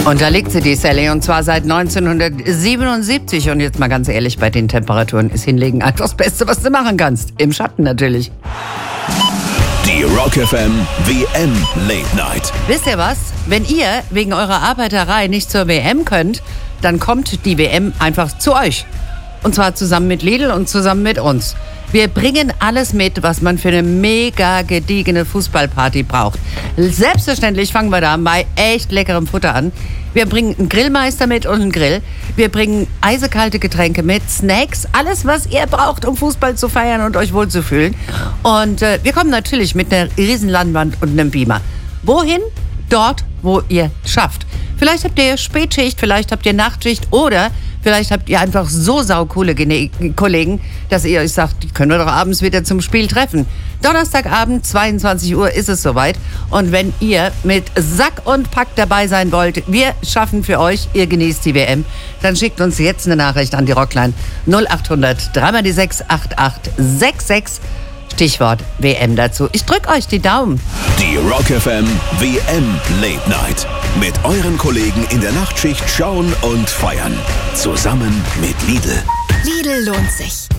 Und da liegt sie, die Sally, und zwar seit 1977. Und jetzt mal ganz ehrlich, bei den Temperaturen ist Hinlegen einfach das Beste, was du machen kannst. Im Schatten natürlich. Die Rock FM WM Late Night. Wisst ihr was? Wenn ihr wegen eurer Arbeiterei nicht zur WM könnt, dann kommt die WM einfach zu euch. Und zwar zusammen mit Lidl und zusammen mit uns. Wir bringen alles mit, was man für eine mega gediegene Fußballparty braucht. Selbstverständlich fangen wir da bei echt leckerem Futter an. Wir bringen einen Grillmeister mit und einen Grill. Wir bringen eisekalte Getränke mit, Snacks, alles, was ihr braucht, um Fußball zu feiern und euch wohlzufühlen. Und wir kommen natürlich mit einer riesen Leinwand und einem Beamer. Wohin? Dort, wo ihr schafft. Vielleicht habt ihr Spätschicht, vielleicht habt ihr Nachtschicht oder vielleicht habt ihr einfach so saucoole Kollegen, dass ihr euch sagt, die können wir doch abends wieder zum Spiel treffen. Donnerstagabend, 22 Uhr ist es soweit. Und wenn ihr mit Sack und Pack dabei sein wollt, wir schaffen für euch, ihr genießt die WM, dann schickt uns jetzt eine Nachricht an die Rockline 0800 3x6 8866. Stichwort WM dazu. Ich drück euch die Daumen. Die Rock FM WM Late Night. Mit euren Kollegen in der Nachtschicht schauen und feiern. Zusammen mit Lidl. Lidl lohnt sich.